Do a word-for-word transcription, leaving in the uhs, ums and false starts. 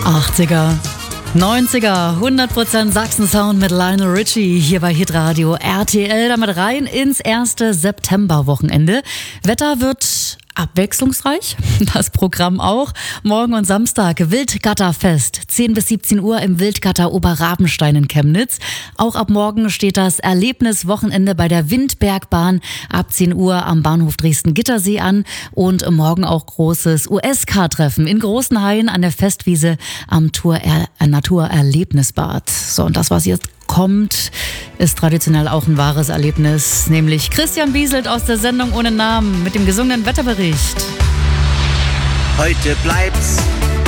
achtziger, neunziger, hundert Prozent Sachsen-Sound mit Lionel Richie hier bei Hitradio R T L. Damit rein ins erste Septemberwochenende. Wetter wird abwechslungsreich, das Programm auch. Morgen und Samstag Wildgatterfest, zehn bis siebzehn Uhr im Wildgatter Oberrabenstein in Chemnitz. Auch ab morgen steht das Erlebniswochenende bei der Windbergbahn ab zehn Uhr am Bahnhof Dresden-Gittersee an. Und morgen auch großes U S K-Treffen in Großenhain an der Festwiese am Tour er- Naturerlebnisbad. So, und das, was jetzt kommt, ist traditionell auch ein wahres Erlebnis, nämlich Christian Bieselt aus der Sendung Ohne Namen mit dem gesungenen Wetterbericht. Heute bleibt's